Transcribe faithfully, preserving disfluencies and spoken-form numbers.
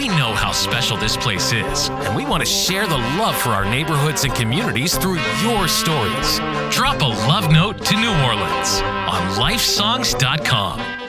We know how special this place is, and we want to share the love for our neighborhoods and communities through your stories. Drop a love note to New Orleans on life songs dot com.